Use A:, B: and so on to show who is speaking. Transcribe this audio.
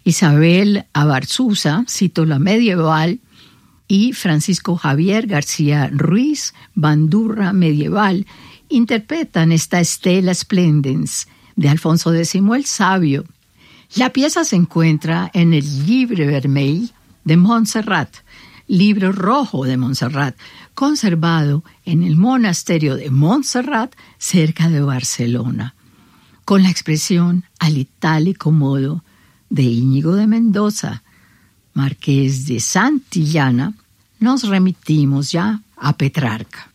A: Isabel Abarzuza, Cítola medieval, y Francisco Javier García Ruiz, Bandurra medieval, interpretan esta Stella Splendens de Alfonso X el Sabio. La pieza se encuentra en el Llibre Vermell de Montserrat, libro rojo de Montserrat, conservado en el monasterio de Montserrat, cerca de Barcelona, con la expresión al itálico modo de Íñigo de Mendoza, marqués de Santillana. Nos remitimos ya a Petrarca.